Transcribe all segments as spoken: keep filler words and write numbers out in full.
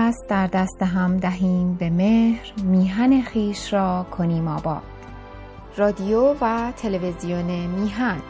دست در دست هم دهیم به مهر، میهن خویش را کنیم آباد. رادیو و تلویزیون میهن.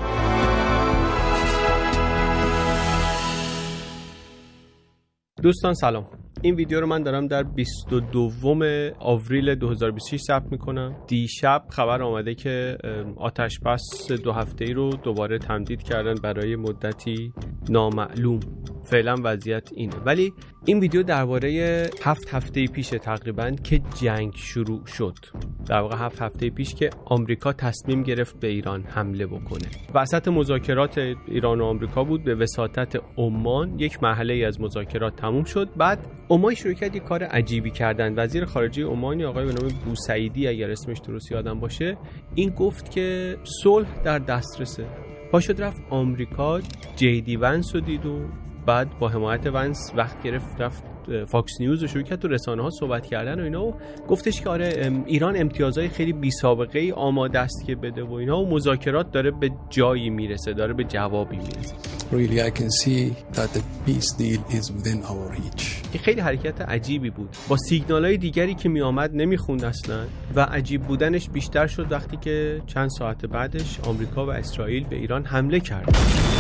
دوستان سلام. این ویدیو رو من دارم در بیست و دوم آوریل دو هزار و بیست و شش ثبت میکنم. دیشب خبر آمده که آتش بس دو هفته‌ای رو دوباره تمدید کردن برای مدتی نامعلوم. فعلا وضعیت اینه، ولی این ویدیو درباره هفت هفته پیش تقریبا که جنگ شروع شد. در واقع هفت هفته پیش که آمریکا تصمیم گرفت به ایران حمله بکنه. وسط مذاکرات ایران و آمریکا بود، به وساطت عمان یک مرحله از مذاکرات تموم شد. بعد عمان شروع کرد یک کار عجیبی کردن. وزیر خارجه عمانی آقای به نام بوسعیدی، اگر اسمش درست یادم باشه، این گفت که صلح در دسترسه. پاشد رفت آمریکا، جی دی ونس رو دید و بعد با حمایت ونس وقت گرفت رفت فاکس نیوز رو شروع کرد تو رسانه ها صحبت کردن و اینا و گفتش که آره ایران امتیازهای خیلی بی سابقه ای آماده است که بده و اینا و مذاکرات داره به جایی میرسه، داره به جوابی میرسه. Really I can see that the peace deal is within our reach. که خیلی حرکت عجیبی بود. با سیگنالای دیگری که می آمد نمیخوند اصلا و عجیب بودنش بیشتر شد وقتی که چند ساعت بعدش آمریکا و اسرائیل به ایران حمله کرد.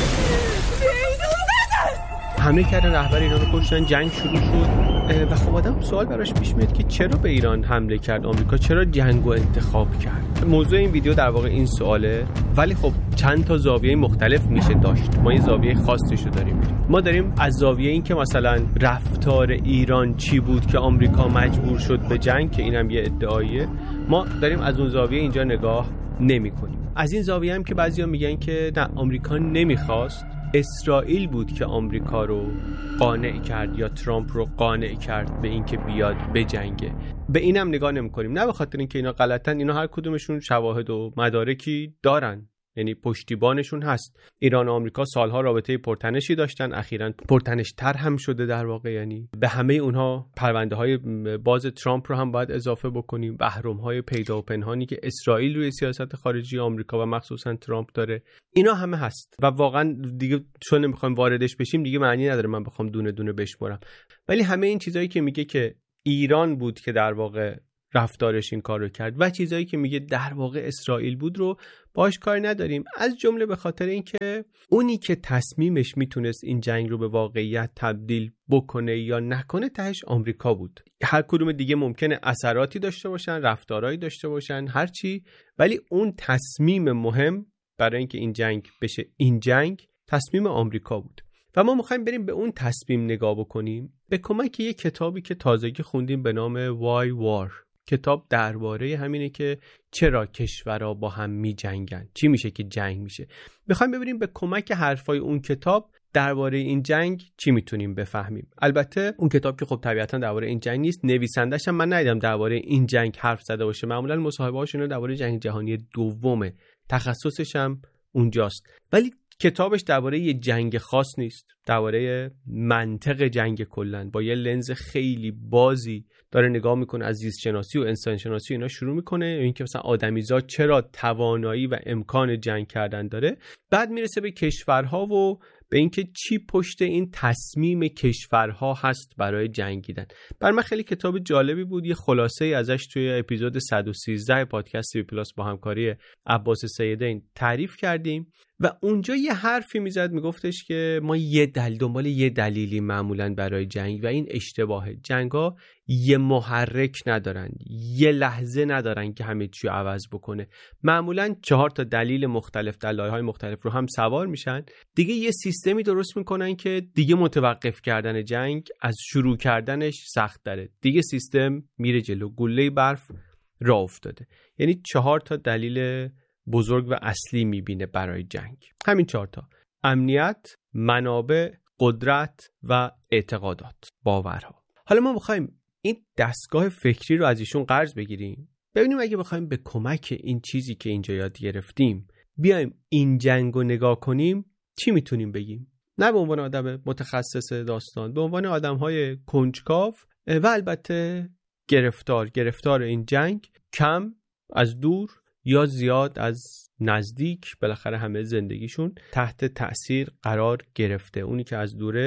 حمله کردن، رهبر ایران رو کشتن، جنگ شروع شد و خب آدم سوال براش پیش میاد که چرا به ایران حمله کرد آمریکا، چرا جنگو انتخاب کرد. موضوع این ویدیو در واقع این سواله، ولی خب چند تا زاویه مختلف میشه داشت. ما یه زاویه خاصیشو داریم. ما داریم از زاویه این که مثلا رفتار ایران چی بود که آمریکا مجبور شد به جنگ، که اینم یه ادعاییه، ما داریم از اون زاویه اینجا نگاه نمی‌کنیم. از این زاویه هم که بعضیا میگن که نه آمریکا نمیخواست، اسرائیل بود که آمریکا رو قانع کرد یا ترامپ رو قانع کرد به اینکه بیاد بجنگه. به اینم نگاه نمی‌کنیم، نه به خاطر اینکه اینا غلطن، اینا هر کدومشون شواهد و مدارکی دارن، یعنی پشتیبانشون هست. ایران و آمریکا سالها رابطه پرتنشی داشتن، اخیراً پرتنش‌تر هم شده در واقع. یعنی به همه اونها پرونده‌های باز ترامپ رو هم باید اضافه بکنیم، بحرم‌های پیدا و پنهانی که اسرائیل روی سیاست خارجی آمریکا و مخصوصاً ترامپ داره، اینا همه هست و واقعاً دیگه چون نمی‌خوایم واردش بشیم دیگه معنی نداره من بخوام دونه دونه بشمرم. ولی همه این چیزایی که میگه که ایران بود که در واقع رفتارش این کار رو کرد و چیزایی که میگه در واقع اسرائیل بود رو باش کار نداریم، از جمله به خاطر اینکه اونی که تصمیمش میتونست این جنگ رو به واقعیت تبدیل بکنه یا نکنه تهش آمریکا بود. هر کدوم دیگه ممکنه اثراتی داشته باشن، رفتارهایی داشته باشن، هرچی، ولی اون تصمیم مهم برای اینکه این جنگ بشه این جنگ تصمیم آمریکا بود. و ما میخوایم بریم به اون تصمیم نگاه بکنیم به کمک یک کتابی که تازگی خوندیم به نام Why War. کتاب درباره همینه که چرا کشورها با هم می جنگن، چی میشه که جنگ میشه. میخوایم ببینیم به کمک حرفای اون کتاب درباره این جنگ چی میتونیم بفهمیم. البته اون کتاب که خب طبیعتا درباره این جنگ نیست، نویسندش هم من ندیدم درباره این جنگ حرف زده باشه. معمولا مصاحبه‌هاش اینا درباره جنگ جهانی دومه، تخصصش هم اونجاست، ولی کتابش درباره یه جنگ خاص نیست، درباره منطق جنگ کلن با یه لنز خیلی بازی داره نگاه میکنه، از زیست شناسی و انسان شناسی اینا شروع میکنه، اینکه مثلا آدمیزاد چرا توانایی و امکان جنگ کردن داره. بعد میرسه به کشورها و به اینکه چی پشت این تصمیم کشورها هست برای جنگیدن. برای من خیلی کتاب جالبی بود. یه خلاصه ای ازش توی اپیزود صد و سیزده پادکست بی پلاس با همکاری عباس سیدین تعریف کردیم و اونجا یه حرفی میزد، میگفتش که ما یه دلیل دنبال یه دلیلی معمولاً برای جنگ و این اشتباهه. جنگا یه محرک ندارن، یه لحظه ندارن که همه چی عوض بکنه. معمولاً چهار تا دلیل مختلف، دلایل‌های مختلف رو هم سوار میشن، دیگه یه سیستمی درست میکنن که دیگه متوقف کردن جنگ از شروع کردنش سخت داره. دیگه سیستم میره جلو، گله برف راه افتاده. یعنی چهار تا دلیل بزرگ و اصلی میبینه برای جنگ. همین چهار تا: امنیت، منابع، قدرت و اعتقادات، باورها. حالا ما میخوایم این دستگاه فکری رو از ایشون قرض بگیریم، ببینیم اگه بخوایم به کمک این چیزی که اینجا یاد گرفتیم بیایم این جنگ رو نگاه کنیم، چی میتونیم بگیم؟ نه به عنوان آدم متخصص داستان، به عنوان آدم‌های کنجکاو و البته گرفتار گرفتار این جنگ، کم از دور یا زیاد از نزدیک، بالاخره همه زندگیشون تحت تأثیر قرار گرفته. اونی که از دوره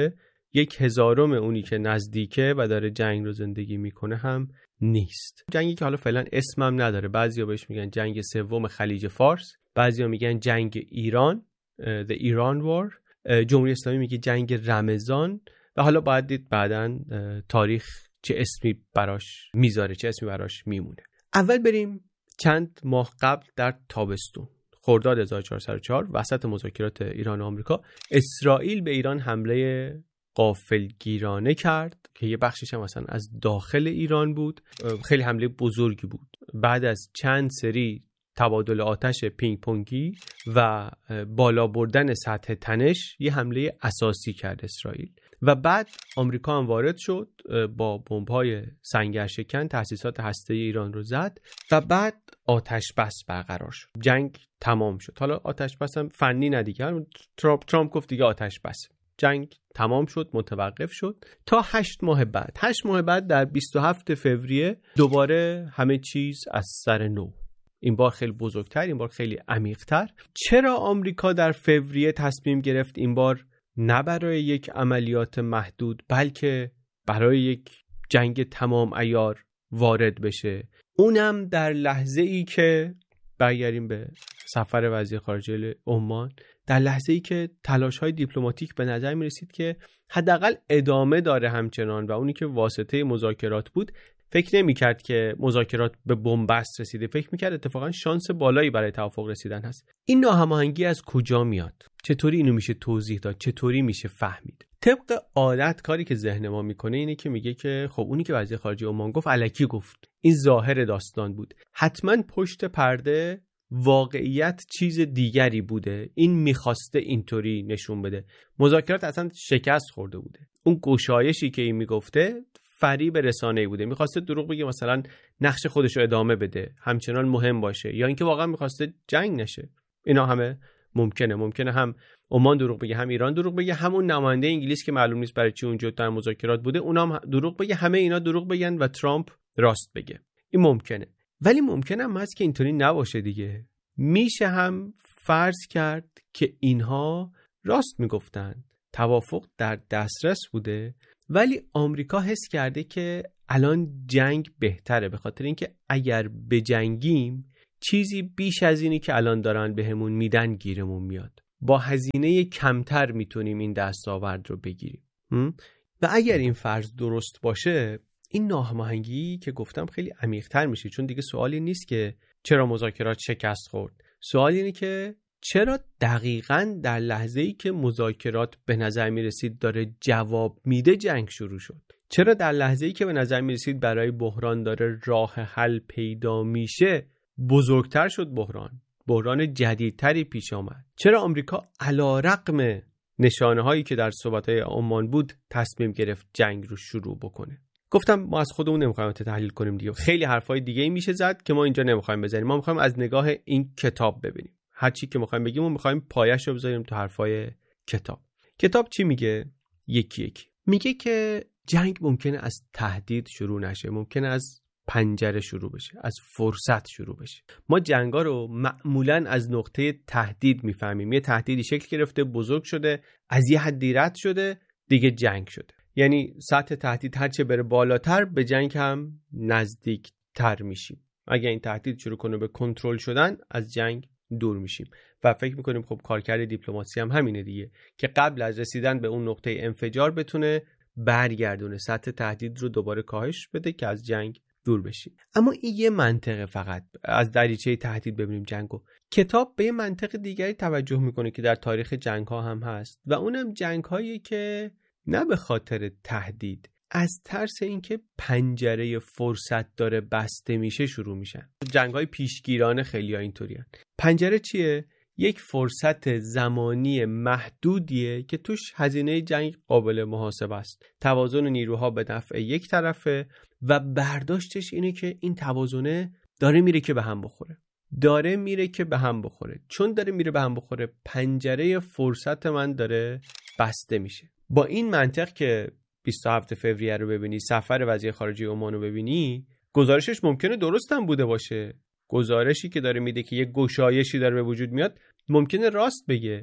یک هزارم اونی که نزدیکه و داره جنگ رو زندگی میکنه هم نیست. جنگی که حالا فعلا اسمم نداره، بعضیا بهش میگن جنگ سوم خلیج فارس، بعضیا میگن جنگ ایران The Iran War، جمهوری اسلامی میگه جنگ رمضان و حالا باید دید بعداً تاریخ چه اسمی براش میذاره، چه اسمی براش میمونه. اول بریم چند ماه قبل در تابستون خرداد هزار و چهارصد و چهار وسط مذاکرات ایران و آمریکا، اسرائیل به ایران حمله غافلگیرانه کرد که یه بخشش هم مثلا از داخل ایران بود. خیلی حمله بزرگی بود. بعد از چند سری تبادل آتش پینگ پونگی و بالا بردن سطح تنش یه حمله اساسی کرد اسرائیل و بعد آمریکا هم وارد شد با بمب‌های سنگرشکن، تأسیسات هسته‌ای ایران رو زد و بعد آتش بس برقرار شد. جنگ تمام شد. حالا آتش بس هم فنی ندیگه، ترامپ ترامپ گفت دیگه آتش بس. جنگ تمام شد، متوقف شد تا هشت ماه بعد. هشت ماه بعد در بیست و هفتم فوریه دوباره همه چیز از سر نو. این بار خیلی بزرگتر، این بار خیلی عمیق‌تر. چرا آمریکا در فوریه تصمیم گرفت این بار نه برای یک عملیات محدود بلکه برای یک جنگ تمام عیار وارد بشه؟ اونم در لحظه ای که برگردیم به سفر وزیر خارجه عمان، در لحظه ای که تلاش‌های دیپلماتیک به نظر می‌رسید که حداقل ادامه داره همچنان و اونی که واسطه مذاکرات بود فکر نمی‌کرد که مذاکرات به بنبست رسیده، فکر می‌کرد اتفاقا شانس بالایی برای توافق رسیدن هست. این ناهماهنگی از کجا میاد؟ چطوری اینو میشه توضیح داد؟ چطوری میشه فهمید؟ طبق عادت کاری که ذهن ما میکنه اینه که میگه که خب اونی که وزیر خارجه عمان گفت الکی گفت، این ظاهر داستان بود، حتما پشت پرده واقعیت چیز دیگری بوده، این میخواسته اینطوری نشون بده. مذاکرات اصلا شکست خورده بوده. اون گشایشی که این میگفته فریب رسانه‌ای بوده، میخواسته دروغ بگه مثلا نقش خودش رو ادامه بده، همچنان مهم باشه، یا اینکه واقعا میخواسته جنگ نشه. اینا همه ممکنه. ممکنه هم عمان دروغ بگه، هم ایران دروغ بگه، همون نماینده انگلیس که معلوم نیست برای چی اونجا در مذاکرات بوده اونام دروغ بگه، همه اینا دروغ بگن و ترامپ راست بگه. این ممکنه. ولی ممکنه هم هست که اینطوری نباشه دیگه. میشه هم فرض کرد که اینها راست میگفتن، توافق در دسترس بوده، ولی آمریکا حس کرده که الان جنگ بهتره، به خاطر اینکه اگر بجنگیم چیزی بیش از اینی که الان دارن بهمون میدن گیرمون میاد، با هزینه کمتر میتونیم این دستاورد رو بگیریم. و اگر این فرض درست باشه، این ناهماهنگی که گفتم خیلی عمیق‌تر میشه، چون دیگه سوالی نیست که چرا مذاکرات شکست خورد، سوال اینه که چرا دقیقاً در لحظه‌ای که مذاکرات به نظر میرسید داره جواب میده جنگ شروع شد؟ چرا در لحظه‌ای که به نظر میرسید برای بحران داره راه حل پیدا میشه بزرگتر شد بحران؟ بحران جدیدتری پیش آمد. چرا آمریکا علی‌رغم نشانه‌هایی که در صحبت‌های عمان بود تصمیم گرفت جنگ رو شروع بکنه؟ گفتم ما از خودمون نمیخوایم تحلیل کنیم دیگه، خیلی حرفای دیگه میشه زد که ما اینجا نمیخوایم بزنیم. ما میخوایم از نگاه این کتاب ببینیم. هر چی که میخوایم بگیم و میخوایم پایش رو بذاریم تو حرفای کتاب. کتاب چی میگه؟ یکی یکی میگه که جنگ ممکنه از تهدید شروع نشه، ممکنه از پنجره شروع بشه، از فرصت شروع بشه. ما جنگا رو معمولاً از نقطه تهدید میفهمیم. یه تهدیدی شکل گرفته، بزرگ شده، از یه حدی رد شده، دیگه جنگ شده. یعنی سطح تهدید هرچه بره بالاتر به جنگ هم نزدیک تر میشیم. اگه این تهدید شروع کنه به کنترل شدن، از جنگ دور میشیم. و فکر میکنیم خب کارکرد دیپلماسی هم همینه دیگه، که قبل از رسیدن به اون نقطه انفجار بتونه برگردونه، سطح تهدید رو دوباره کاهش بده که از جنگ دور بشیم. اما این یه منطقه، فقط از دریچه تهدید ببینیم جنگو. کتاب به یه منطق دیگری توجه میکنه که در تاریخ جنگ ها هم هست و اونم جنگ هایی که نه به خاطر تهدید، از ترس اینکه پنجره فرصت داره بسته میشه شروع میشن. جنگ‌های پیشگیرانه خیلی ها اینطوریه. پنجره چیه؟ یک فرصت زمانی محدودیه که توش هزینه جنگ قابل محاسبه است. توازن نیروها به نفع یک طرفه و برداشتش اینه که این توازنه داره میره که به هم بخوره. داره میره که به هم بخوره. چون داره میره به هم بخوره، پنجره فرصت من داره بسته میشه. با این منطق که بیست و هفتم فوریه رو ببینی، سفر وزیر خارجه عمان رو ببینی، گزارشش ممکنه درست هم بوده باشه. گزارشی که داره میده که یه گشایشی داره به وجود میاد ممکنه راست بگه،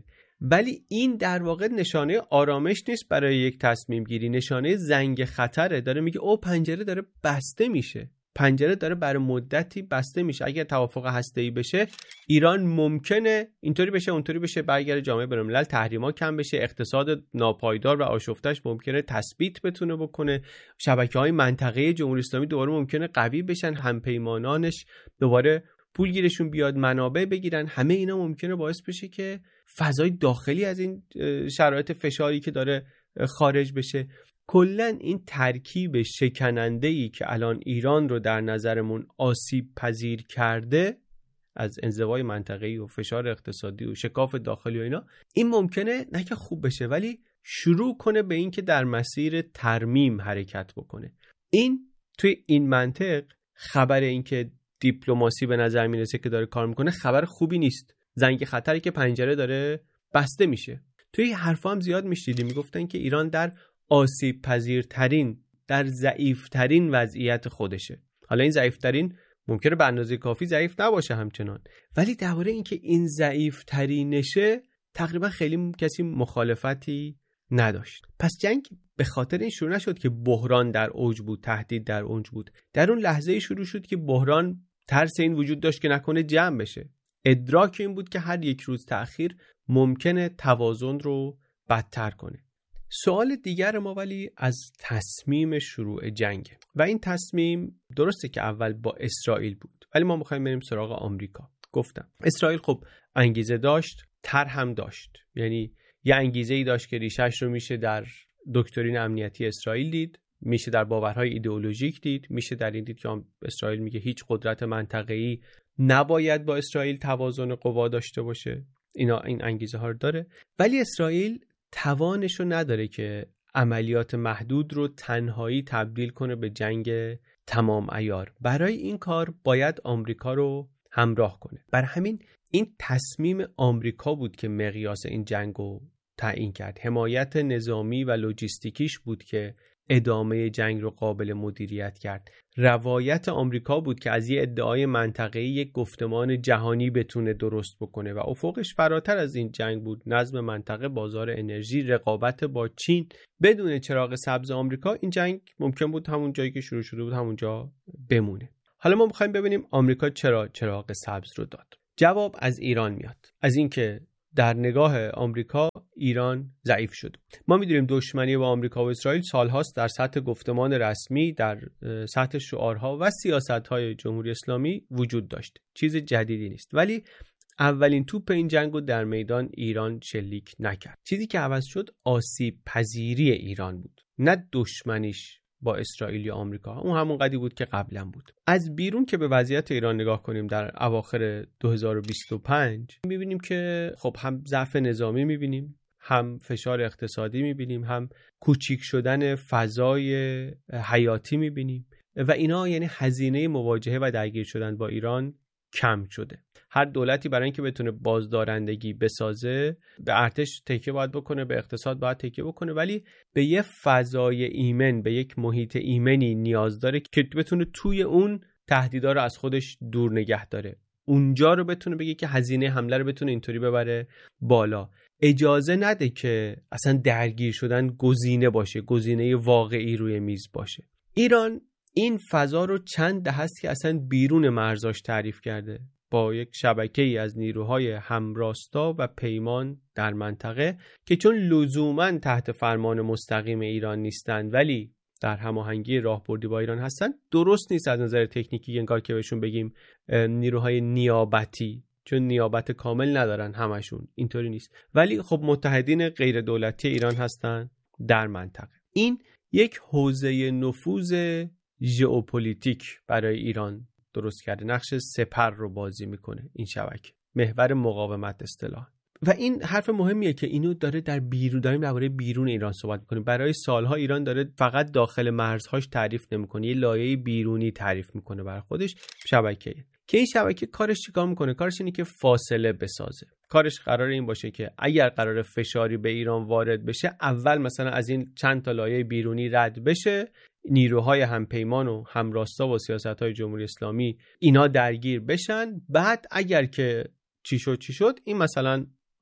ولی این در واقع نشانه آرامش نیست برای یک تصمیم گیری، نشانه زنگ خطره. داره میگه او پنجره داره بسته میشه، پنجره داره برای مدتی بسته میشه. اگر توافق هسته‌ای بشه ایران ممکنه اینطوری بشه اونطوری بشه، برگرده جامعه بین‌الملل، تحریما کم بشه، اقتصاد ناپایدار و آشفتش ممکنه تثبیت بتونه بکنه، شبکه‌های منطقه‌ای جمهوری اسلامی دوباره ممکنه قوی بشن، همپیمانانش دوباره پول گیرشون بیاد، منابع بگیرن. همه اینا ممکنه باعث بشه که فضای داخلی از این شرایط فشاری که داره خارج بشه. کلن این ترکیب شکننده‌ای که الان ایران رو در نظرمون آسیب پذیر کرده از انزوای منطقه‌ای و فشار اقتصادی و شکاف داخلی و اینا، این ممکنه نه که خوب بشه ولی شروع کنه به این که در مسیر ترمیم حرکت بکنه. این توی این منطق خبر این که دیپلماسی به نظر میرسه که داره کار میکنه خبر خوبی نیست. زنگ خطری که پنجره داره بسته میشه. توی حرفا هم زیاد میشنیدیم میگفتن که ایران در آسیب پذیرترین، در ضعیفترین وضعیت خودشه. حالا این ضعیفترین ممکنه به اندازه کافی ضعیف نباشه همچنان، ولی درباره اینکه این ضعیفترینشه تقریبا خیلی کسی مخالفتی نداشت. پس جنگ به خاطر این شروع نشد که بحران در اوج بود، تهدید در اوج بود. در اون لحظه شروع شد که بحران ترس این وجود داشت که نکنه جمع بشه. ادراک این بود که هر یک روز تأخیر ممکنه توازن رو بدتر کنه. سوال دیگر ما ولی از تصمیم شروع جنگ و این تصمیم درسته که اول با اسرائیل بود، ولی ما می‌خوایم بریم سراغ آمریکا. گفتم اسرائیل خب انگیزه داشت، طرح هم داشت، یعنی یه انگیزه‌ای داشت که ریشه‌اش رو میشه در دکترین امنیتی اسرائیل دید، میشه در باورهای ایدئولوژیک دید، میشه در این دید که اسرائیل میگه هیچ قدرت منطقه‌ای نباید با اسرائیل توازن قوا داشته باشه. اینا این انگیزه ها رو داره، ولی اسرائیل توانش رو نداره که عملیات محدود رو تنهایی تبدیل کنه به جنگ تمام عیار. برای این کار باید آمریکا رو همراه کنه. برای همین این تصمیم آمریکا بود که مقیاس این جنگ رو تعیین کرد. حمایت نظامی و لوجستیکیش بود که ادامه جنگ رو قابل مدیریت کرد. روایت آمریکا بود که از یه ادعای منطقه‌ای یک گفتمان جهانی بتونه درست بکنه و افقش فراتر از این جنگ بود. نظم منطقه، بازار انرژی، رقابت با چین. بدون چراغ سبز آمریکا این جنگ ممکن بود همون جایی که شروع شده بود همونجا بمونه. حالا ما می‌خوایم ببینیم آمریکا چرا چراغ سبز رو داد. جواب از ایران میاد، از اینکه در نگاه آمریکا ایران ضعیف شد. ما میدونیم دشمنی با آمریکا و اسرائیل سالهاست در سطح گفتمان رسمی، در سطح شعارها و سیاست‌های جمهوری اسلامی وجود داشت. چیز جدیدی نیست. ولی اولین توپ این جنگو در میدان ایران شلیک نکرد. چیزی که عوض شد آسیب پذیری ایران بود، نه دشمنیش با اسرائیل یا آمریکا. اون همون قدری بود که قبلا بود. از بیرون که به وضعیت ایران نگاه کنیم در اواخر دو هزار و بیست و پنج میبینیم که خب هم ضعف نظامی میبینیم، هم فشار اقتصادی میبینیم، هم کوچیک شدن فضای حیاتی میبینیم و اینا یعنی هزینه مواجهه و درگیر شدن با ایران کم شده. هر دولتی برای اینکه بتونه بازدارندگی بسازه به ارتش تکیه باید بکنه، به اقتصاد باید تکیه بکنه، ولی به یه فضای ایمن، به یک محیط ایمنی نیاز داره که بتونه توی اون تهدیدا رو از خودش دور نگه داره. اونجا رو بتونه بگه که هزینه حمله رو بتونه اینطوری ببره بالا. اجازه نده که اصلا درگیر شدن گزینه باشه، گزینه واقعی روی میز باشه. ایران این فضا رو چند دهه است که اصلا بیرون مرزاش تعریف کرده، با یک شبکه‌ای از نیروهای همراستا و پیمان در منطقه که چون لزوماً تحت فرمان مستقیم ایران نیستند ولی در هماهنگی راهبردی با ایران هستن، درست نیست از نظر تکنیکی انگار که بهشون بگیم نیروهای نیابتی، چون نیابت کامل ندارن همشون، اینطوری نیست، ولی خب متحدین غیر دولتی ایران هستن در منطقه. این یک حوزه نفوذ ژئوپلیتیک برای ایران درست کرده، نقش سپر رو بازی میکنه این شبکه، محور مقاومت اصطلاح. و این حرف مهمیه که اینو داره در بیرون، داریم درباره بیرون ایران صحبت میکنیم. برای سالها ایران داره فقط داخل مرزهاش تعریف نمیکنه، یه لایه بیرونی تعریف میکنه برای خودش، شبکه. که این شبکه کارش چیکار میکنه؟ کارش اینه که فاصله بسازه. کارش قراره این باشه که اگر قراره فشاری به ایران وارد بشه، اول مثلا از این چند تا لایه بیرونی رد بشه، نیروهای همپیمان و همراستا و سیاست‌های جمهوری اسلامی اینا درگیر بشن، بعد اگر که چی شد چی شد این مثلا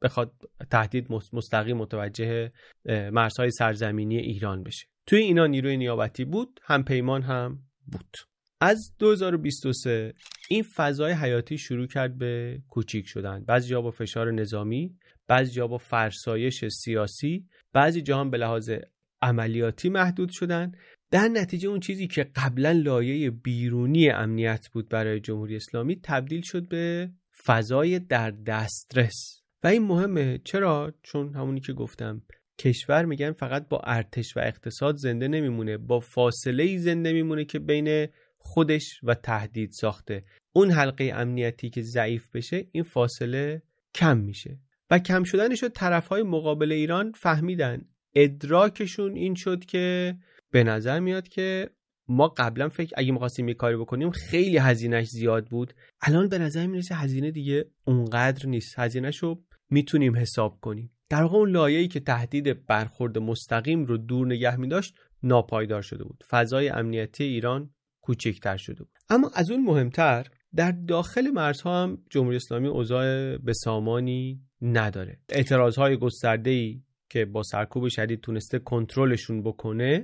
بخواد تهدید مستقیم متوجه مرزهای سرزمینی ایران بشه. توی اینا نیروی نیابتی بود، هم پیمان هم بود. از دو هزار و بیست و سه این فضای حیاتی شروع کرد به کوچیک شدن، بعضی جا با فشار نظامی، بعضی جا با فرسایش سیاسی، بعضی جا هم به لحاظ عملیاتی محدود شدن. در نتیجه اون چیزی که قبلا لایه بیرونی امنیت بود برای جمهوری اسلامی تبدیل شد به فضای در دسترس. و این مهمه. چرا؟ چون همونی که گفتم کشور میگن فقط با ارتش و اقتصاد زنده نمیمونه، با فاصله‌ای زنده میمونه که بین خودش و تهدید ساخته. اون حلقه امنیتی که ضعیف بشه این فاصله کم میشه و کم شدنش رو طرفهای مقابل ایران فهمیدن. ادراکشون این شد که به نظر میاد که ما قبلا فکر اگه می‌خواستیم یه کاری بکنیم خیلی هزینه‌اش زیاد بود، الان به نظر میرسه هزینه دیگه اونقدر نیست، هزینه‌شو میتونیم حساب کنیم. در واقع اون لایه‌ای که تهدید برخورد مستقیم رو دور نگه می‌داشت ناپایدار شده بود. فضای امنیتی ایران کوچکتر شده بود. اما از اون مهمتر در داخل مرزها هم جمهوری اسلامی اوضاع بسامانی نداره. اعتراضهای گسترده‌ای که با سرکوب شدید تونسته کنترلشون بکنه،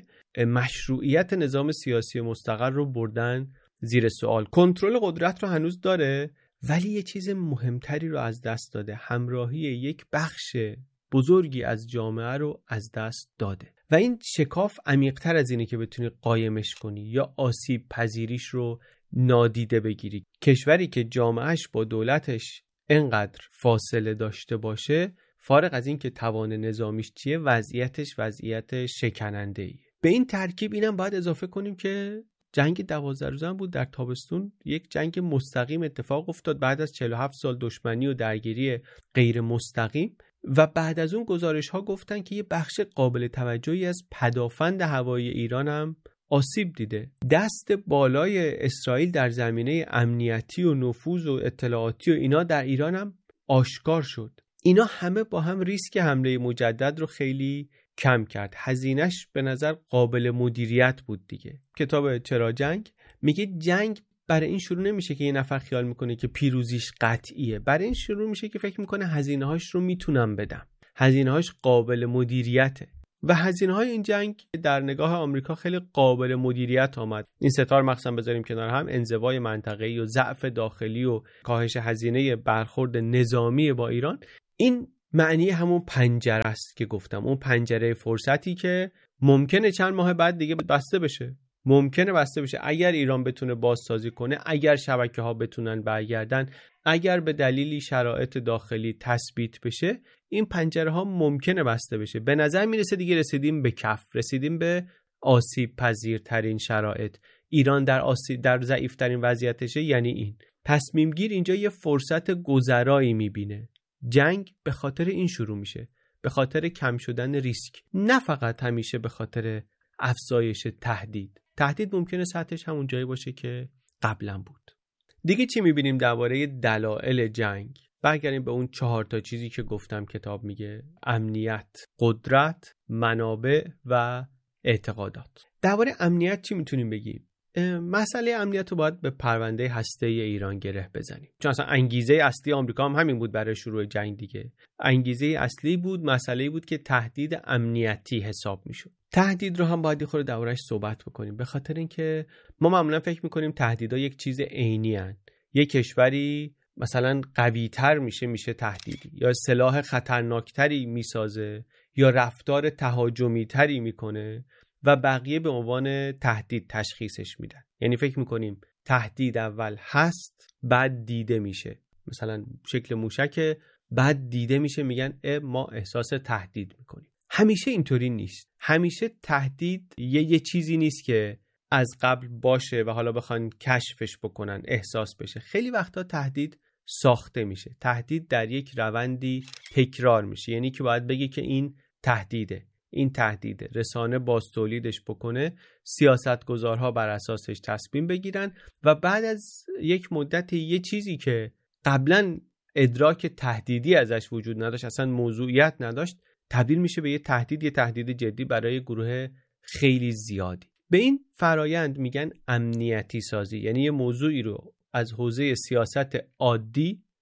مشروعیت نظام سیاسی مستقر رو بردن زیر سوال. کنترل قدرت رو هنوز داره ولی یه چیز مهمتری رو از دست داده، همراهی یک بخش بزرگی از جامعه رو از دست داده و این شکاف عمیق‌تر از اینه که بتونی قایمش کنی یا آسیب پذیریش رو نادیده بگیری. کشوری که جامعهش با دولتش انقدر فاصله داشته باشه، فارغ از این که توان نظامیش چیه، وضعیتش وضعیت شکننده‌ایه. به این ترکیب اینم باید اضافه کنیم که جنگ دوازده روزه بود در تابستون، یک جنگ مستقیم اتفاق افتاد بعد از چهل و هفت سال دشمنی و درگیری غیر مستقیم و بعد از اون گزارش ها گفتن که یه بخش قابل توجهی از پدافند هوایی ایران هم آسیب دیده. دست بالای اسرائیل در زمینه امنیتی و نفوذ و اطلاعاتی و اینا در ایران هم آشکار شد. اینا همه با هم ریسک حمله مجدد رو خیلی کم کرد. هزینه‌اش به نظر قابل مدیریت بود دیگه. کتاب چرا جنگ میگه جنگ برای این شروع نمیشه که یه نفر خیال میکنه که پیروزیش قطعیه. برای این شروع میشه که فکر میکنه هزینه‌هاش رو میتونم بدم. هزینه‌هاش قابل مدیریته. و هزینه‌های این جنگ در نگاه آمریکا خیلی قابل مدیریت آمد. این ستار مخصوصا بذاریم کنار هم، انزوای منطقه‌ای و ضعف داخلی و کاهش هزینه برخورد نظامی با ایران، این معنی همون پنجره است که گفتم، اون پنجره فرصتی که ممکنه چند ماه بعد دیگه بسته بشه. ممکنه بسته بشه اگر ایران بتونه بازسازی کنه، اگر شبکه‌ها بتونن برگردن، اگر به دلیلی شرایط داخلی تثبیت بشه، این پنجره ها ممکنه بسته بشه. به نظر میرسه دیگه رسیدیم به کف، رسیدیم به آسیب پذیرترین شرایط. ایران در آسیب در ضعیفترین وضعیتشه، یعنی این تصمیم گیر اینجا یه فرصت گذرایی میبینه. جنگ به خاطر این شروع میشه، به خاطر کم شدن ریسک، نه فقط همیشه به خاطر افزایش تهدید. تهدید ممکنه سطحش همون جایی باشه که قبلا بود. دیگه چی میبینیم درباره دلایل جنگ؟ برگردیم به اون چهار تا چیزی که گفتم کتاب میگه: امنیت، قدرت، منابع و اعتقادات. درباره امنیت چی میتونیم بگیم؟ مسئله امنیت رو باید به پرونده هسته‌ای ایران گره بزنیم، چون اصلا انگیزه اصلی آمریکا هم همین بود برای شروع جنگ دیگه. انگیزه اصلی بود، مسئله بود که تهدید امنیتی حساب میشد. تهدید رو هم باید خود دربارش صحبت بکنیم، به خاطر اینکه ما معمولا فکر میکنیم تهدیدها یک چیز عینی ان. یک کشوری مثلا قوی تر میشه میشه تهدیدی، یا سلاح خطرناکتری میسازه، یا رفتار تهاجمی تری میکنه و بقیه به عنوان تهدید تشخیصش میدن. یعنی فکر میکنیم تهدید اول هست بعد دیده میشه، مثلا شکل موشک، بعد دیده میشه میگن اه ما احساس تهدید میکنیم. همیشه اینطوری نیست. همیشه تهدید یه, یه چیزی نیست که از قبل باشه و حالا بخوان کشفش بکنن احساس بشه. خیلی وقتا تهدید ساخته میشه. تهدید در یک روندی تکرار میشه، یعنی که باید بگه که این تهدیده، این تهدیده، رسانه باز تولیدش بکنه، سیاستگزارها بر اساسش تصمیم بگیرن و بعد از یک مدت یه چیزی که قبلا ادراک تهدیدی ازش وجود نداشت، اصلا موضوعیت نداشت، تبدیل میشه به یه تهدید، یه تهدید جدی برای گروه خیلی زیادی. به این فرایند میگن امنیتی سازی، یعنی یه موضوعی رو از حوزه سیاست عادی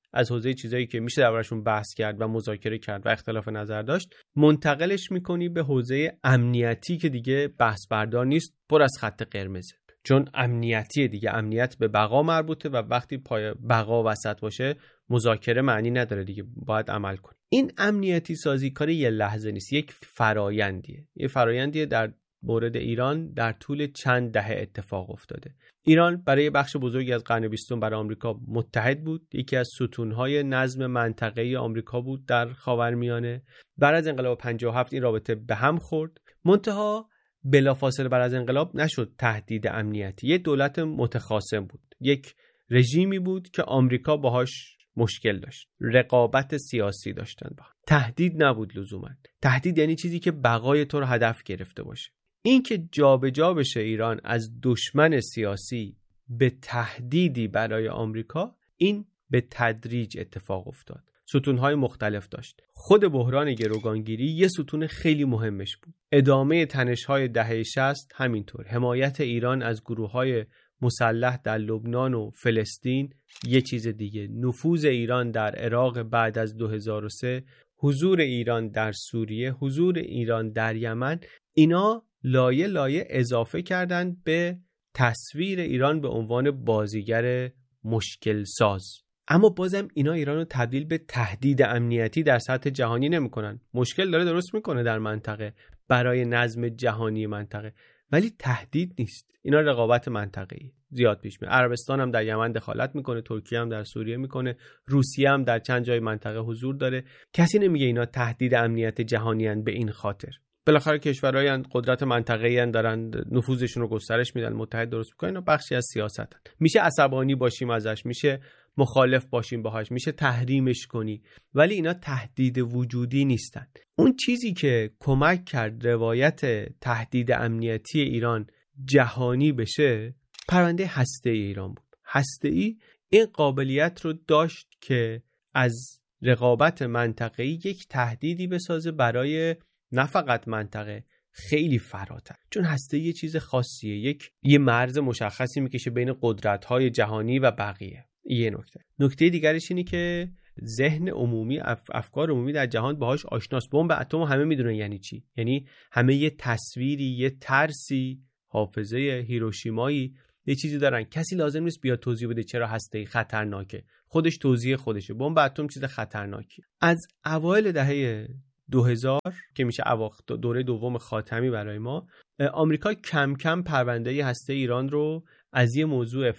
از حوزه چیزایی که میشه دربارشون بحث کرد و مذاکره کرد و اختلاف نظر داشت، منتقلش میکنی به حوزه امنیتی که دیگه بحث بردار نیست، پر از خط قرمزه. چون امنیتی دیگه، امنیت به بقا مربوطه و وقتی پای بقا وسط باشه مذاکره معنی نداره دیگه، باید عمل کن. این امنیتی سازی کار یه لحظه نیست، یک فرایندیه. یه فرایندیه در مورد ایران در طول چند دهه اتفاق افتاده. ایران برای بخش بزرگی از قرن بیستم برای آمریکا متحد بود، یکی از ستونهای نظم منطقه‌ای آمریکا بود در خاورمیانه. بعد از انقلاب پنجاه و هفت این رابطه به هم خورد، منتها بلافاصله بعد از انقلاب نشد تهدید امنیتی. یک دولت متخاصم بود، یک رژیمی بود که آمریکا باهاش مشکل داشت، رقابت سیاسی داشتن با. تهدید نبود لزوما. تهدید یعنی چیزی که بقای تو رو هدف گرفته باشه. این که جابجا بشه ایران از دشمن سیاسی به تهدیدی برای آمریکا، این به تدریج اتفاق افتاد. ستونهای مختلف داشت. خود بحران گروگانگیری یه ستون خیلی مهمش بود. ادامه تنش‌های دهه شصت همینطور. حمایت ایران از گروه‌های مسلح در لبنان و فلسطین یه چیز دیگه. نفوذ ایران در عراق بعد از دو هزار و سه، حضور ایران در سوریه، حضور ایران در یمن، اینا لایه لایه اضافه کردند به تصویر ایران به عنوان بازیگر مشکل ساز. اما بازم اینا ایران رو تبدیل به تهدید امنیتی در سطح جهانی نمی‌کنن. مشکل داره درست میکنه در منطقه برای نظم جهانی منطقه، ولی تهدید نیست. اینا رقابت منطقه‌ای زیاد پیش میاد. عربستان هم در یمن دخالت میکنه، ترکیه هم در سوریه میکنه، روسیه هم در چند جای منطقه حضور داره. کسی نمیگه اینا تهدید امنیت جهانی ان به این خاطر. بالاخره کشورهای قدرت منطقه‌ای ان دارن نفوذشون رو گسترش میدن، متحد درست میکنن و بخشی از سیاستن. میشه عصبانی باشیم ازش، میشه مخالف باشیم باهاش، میشه تحریمش کنی، ولی اینا تهدید وجودی نیستن. اون چیزی که کمک کرد روایت تهدید امنیتی ایران جهانی بشه، پرونده هسته‌ای ایران بود. هسته‌ای این قابلیت رو داشت که از رقابت منطقه‌ای یک تهدیدی بسازه برای نه فقط منطقه، خیلی فراتر. چون هسته یه چیز خاصیه، یک یه مرز مشخصی میکشه بین قدرت‌های جهانی و بقیه. یه نکته. نکته دیگرش اینه که ذهن عمومی، اف... افکار عمومی در جهان باهاش آشناست. بمب اتم همه میدونن یعنی چی. یعنی همه یه تصویری، یه ترسی، حافظه هیروشیمایی، یه چیزی دارن. کسی لازم نیست بیاد توضیح بده چرا هسته‌ای خطرناکه. خودش توضیح خودشه. بمب اتم چیز خطرناکی. از اوایل دهه دو هزار که میشه اواخر دوره دوم خاتمی برای ما، آمریکا کم کم پرونده هسته ایران رو از یه موضوع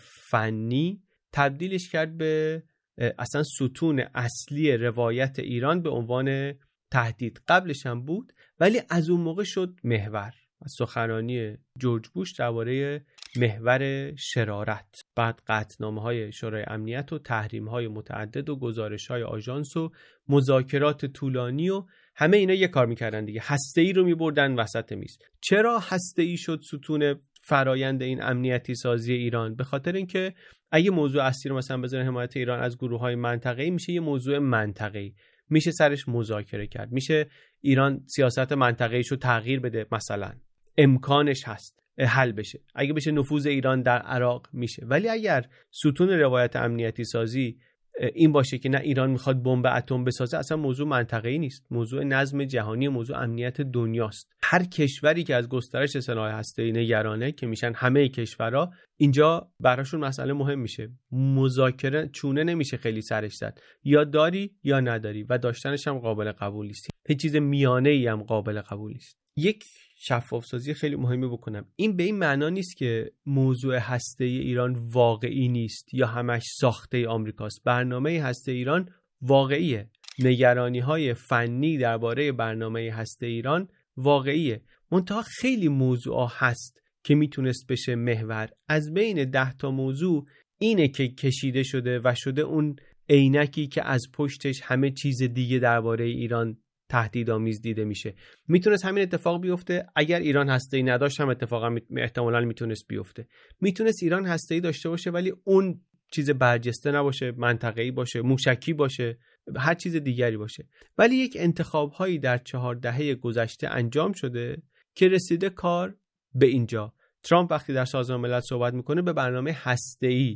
فنی تبدیلش کرد به اصلا ستون اصلی روایت ایران به عنوان تهدید. قبلش هم بود ولی از اون موقع شد محور. از سخنرانی جورج بوش درباره محور شرارت، بعد قطعنامه‌های شورای امنیت و تحریم‌های متعدد و گزارش‌های آژانس و مذاکرات طولانی و همه اینا یه کار می‌کردن دیگه. هسته‌ای رو می‌بردن وسط میز. چرا هسته‌ای شد ستون فرایند این امنیتی سازی ایران؟ به خاطر اینکه اگه موضوع اصلی رو مثلا بذارن حمایت ایران از گروه‌های منطقه‌ای، میشه یه موضوع منطقه‌ای، میشه سرش مذاکره کرد، میشه ایران سیاست منطقه‌ایشو تغییر بده، مثلا امکانش هست حل بشه. اگه بشه نفوذ ایران در عراق میشه. ولی اگر ستون روایت امنیتی سازی این باشه که نه ایران میخواد بمب اتم بسازه، اصلا موضوع منطقه‌ای نیست، موضوع نظم جهانی، موضوع امنیت دنیاست. هر کشوری که از گسترش سلاح هسته‌ای نگرانه که میشن همه کشورها، اینجا براشون مسئله مهم میشه. مذاکره چونه نمیشه خیلی سرش زد، یا داری یا نداری و داشتنش هم قابل قبول نیست. هیچ چیز میانه‌ای هم قابل قبول نیست. یک شفاف سازی خیلی مهمی بکنم. این به این معنا نیست که موضوع هسته‌ای ایران واقعی نیست یا همش ساخته آمریکاست. برنامه هسته ایران واقعیه. نگرانی‌های فنی درباره برنامه هسته ایران واقعیه. منتها خیلی موضوعا هست که میتونست بشه محور. از بین ده تا موضوع اینه که کشیده شده و شده اون عینکی که از پشتش همه چیز دیگه درباره ایران تهدیدآمیز دیده میشه. میتونست همین اتفاق بیفته. اگر ایران هسته‌ای نداشت هم اتفاقا احتمالاً میتونست بیفته. میتونست ایران هسته‌ای داشته باشه ولی اون چیز برجسته نباشه، منطقه‌ای باشه، موشکی باشه، هر چیز دیگری باشه. ولی یک انتخاب‌هایی در چهار دهه گذشته انجام شده که رسیده کار به اینجا. ترامپ وقتی در سازمان ملل صحبت میکنه به برنامه هسته‌ای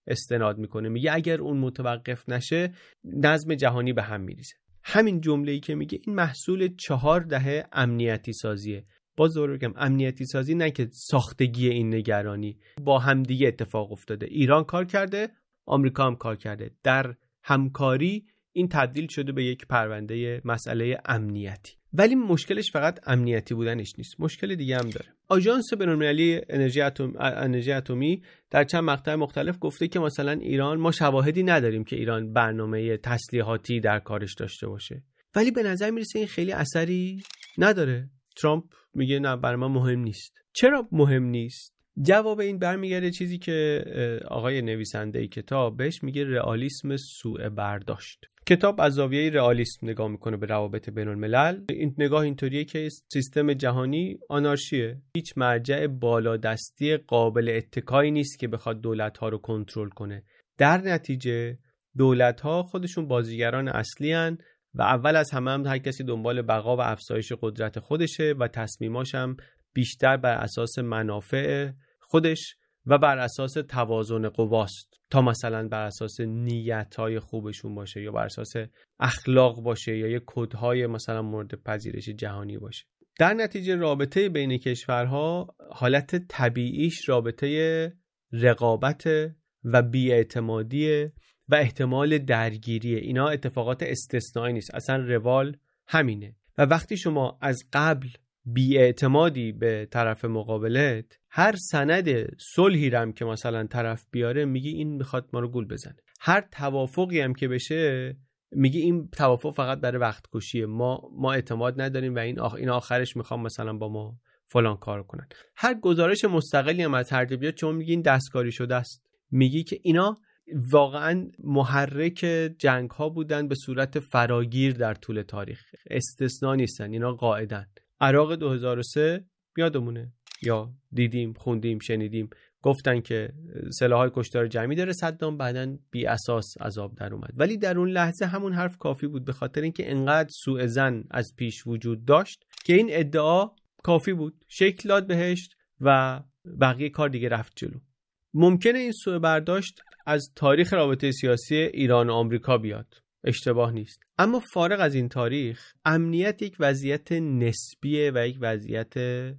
استناد میکنه، میگه اگر اون متوقف نشه نظم جهانی به هم میریزه. همین جمله‌ای که میگه این محصول چهار دهه امنیتی سازیه. باز دوباره بگم امنیتی سازی نه که ساختگی این نگرانی، با همدیگه اتفاق افتاده. ایران کار کرده، آمریکا هم کار کرده، در همکاری این تبدیل شده به یک پرونده مسئله امنیتی. ولی مشکلش فقط امنیتی بودنش نیست، مشکل دیگه هم داره. آژانس بین‌المللی انرژی اتم انرژی اتمی در چند مقطع مختلف گفته که مثلا ایران، ما شواهدی نداریم که ایران برنامه تسلیحاتی در کارش داشته باشه، ولی به نظر میرسه این خیلی اثری نداره. ترامپ میگه نه برای ما مهم نیست. چرا مهم نیست؟ جواب این برمیگرده چیزی که آقای نویسنده کتاب بهش میگه رئالیسم سوء برداشت. کتاب از زاویه رئالیسم نگاه میکنه به روابط بین الملل. این نگاه اینطوریه که سیستم جهانی آنارشیه، هیچ مرجع بالادستی قابل اتکایی نیست که بخواد دولت‌ها رو کنترل کنه. در نتیجه دولت‌ها خودشون بازیگران اصلی هن و اول از همه هم هر کسی دنبال بقا و افزایش قدرت خودشه و تصمیماش هم بیشتر بر اساس منافع خودش و بر اساس توازن قواست تا مثلا بر اساس نیت‌های خوبشون باشه یا بر اساس اخلاق باشه یا یک کدهای مثلا مورد پذیرش جهانی باشه. در نتیجه رابطه بین کشورها حالت طبیعیش رابطه رقابت و بی‌اعتمادی و احتمال درگیری. اینا اتفاقات استثنایی نیست، اصلا روال همینه. و وقتی شما از قبل بی‌اعتمادی به طرف مقابلت، هر سند صلحی هم که مثلا طرف بیاره میگی این میخواد ما رو گول بزنه. هر توافقی هم که بشه میگی این توافق فقط برای وقت کشیه، ما ما اعتماد نداریم و این آخ... این آخرش میخوام مثلا با ما فلان کار کنن. هر گزارش مستقلی هم از هر بیاد چون میگی این دستکاری شده است، میگی که اینا واقعا محرک جنگ ها بودن به صورت فراگیر در طول تاریخ، استثنا نیستن، اینا قاعدن. عراق دو هزار و سه یادمونه یا دیدیم، خوندیم، شنیدیم، گفتن که سلاح‌های کشتار جمعی داره صدام، بعدن بی اساس عذاب در اومد. ولی در اون لحظه همون حرف کافی بود، به خاطر اینکه انقدر سوء ظن از پیش وجود داشت که این ادعا کافی بود، شکل داد بهش و بقیه کار دیگه رفت جلو. ممکنه این سوء برداشت از تاریخ رابطه سیاسی ایران و آمریکا بیاد، اشتباه نیست، اما فارغ از این تاریخ امنیت یک وضعیت نسبیه و یک وضعیت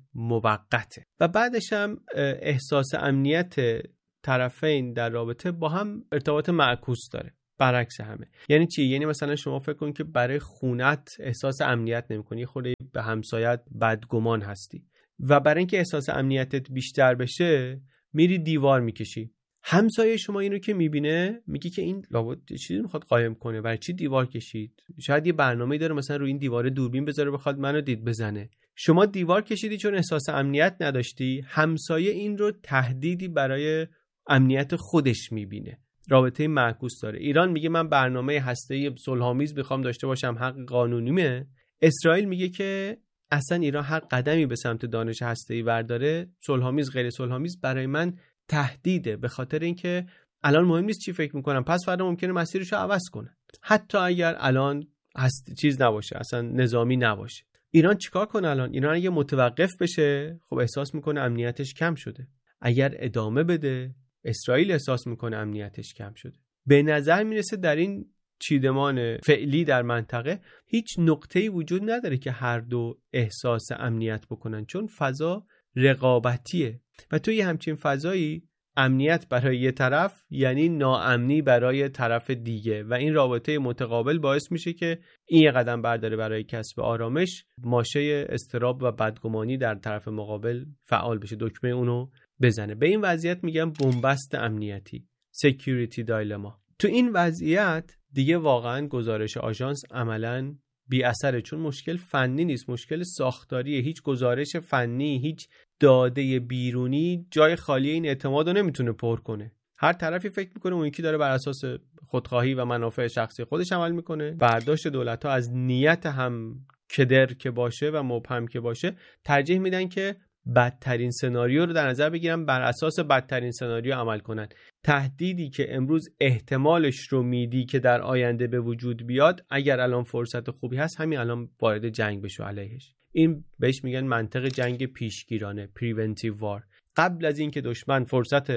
موقته و بعدش هم احساس امنیت طرفین در رابطه با هم ارتباط معکوس داره، برعکس همه. یعنی چی؟ یعنی مثلا شما فکر کن که برای خونت احساس امنیت نمی‌کنی، خود به همسایت بدگمان هستی و برای اینکه احساس امنیتت بیشتر بشه میری دیوار میکشی. همسایه شما اینو که میبینه میگه که این لابد چیزی میخواد قایم کنه، برای چی دیوار کشید؟ شاید یه برنامه‌ای داره مثلا روی این دیوار دوربین بذاره بخواد منو دید بزنه. شما دیوار کشیدی چون احساس امنیت نداشتی، همسایه این رو تهدیدی برای امنیت خودش میبینه. رابطه معکوس داره. ایران میگه من برنامه هسته‌ای صلح‌آمیز میخوام داشته باشم، حق قانونیمه. اسرائیل میگه که اصلا ایران هر قدمی به سمت دانش هسته‌ای برداره، صلح‌آمیز غیر صلح‌آمیز، برای من تهدیده، به خاطر اینکه الان مهم نیست چی فکر میکنم، پس فردا ممکنه مسیرشو عوض کنه، حتی اگر الان هست چیز نباشه، اصلا نظامی نباشه. ایران چیکار کنه الان؟ ایران اگه متوقف بشه خب احساس میکنه امنیتش کم شده، اگر ادامه بده اسرائیل احساس میکنه امنیتش کم شده. به نظر میرسه در این چیدمان فعلی در منطقه هیچ نقطه‌ای وجود نداره که هر دو احساس امنیت بکنن، چون فضا رقابتیه و توی همچین فضایی امنیت برای یه طرف یعنی ناامنی برای طرف دیگه و این رابطه متقابل باعث میشه که این یه قدم برداره برای کسب آرامش، ماشه اضطراب و بدگمانی در طرف مقابل فعال بشه، دکمه اونو بزنه. به این وضعیت میگم بنبست امنیتی، security dilemma. تو این وضعیت دیگه واقعا گزارش آژانس عملاً بی اثره، چون مشکل فنی نیست، مشکل ساختاریه. هیچ گزارش فنی، هیچ داده بیرونی جای خالی این اعتماد رو نمیتونه پر کنه. هر طرفی فکر میکنه اون یکی داره بر اساس خودخواهی و منافع شخصی خودش عمل میکنه. برداشت دولت‌ها از نیت هم کدر که باشه و مبهم که باشه ترجیح میدن که بدترین سناریو رو در نظر بگیرن، بر اساس بدترین سناریو عمل کنن. تهدیدی که امروز احتمالش رو میدی که در آینده به وجود بیاد، اگر الان فرصت خوبی هست همین الان وارد جنگ بشو علیهش. این بهش میگن منطق جنگ پیشگیرانه، preventive war. قبل از اینکه دشمن فرصت